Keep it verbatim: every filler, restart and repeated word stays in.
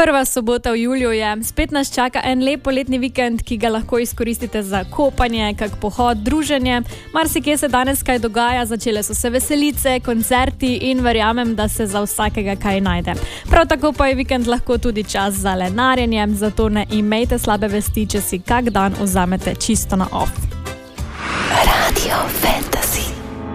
Prva sobota v juliju je, spet nas čaka en lep poletni vikend, ki ga lahko izkoristite za kopanje, kak pohod, druženje. Marsikje se danes kaj dogaja, začele so se veselice, koncerti in verjamem, da se za vsakega kaj najde. Prav tako pa je vikend lahko tudi čas za lenarjenje, zato ne imejte slabe vesti, če si kak dan vzamete čisto na off. Radio Ven.